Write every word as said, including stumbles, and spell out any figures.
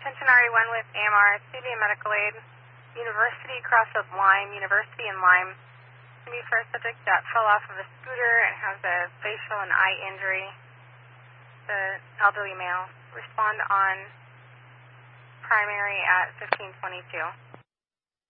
Attention R E one with A M R, C V Medical Aid, University cross of Lime, University and Lime. Can be for a subject that fell off of a scooter and has a facial and eye injury. The elderly male. Respond on primary at fifteen twenty-two.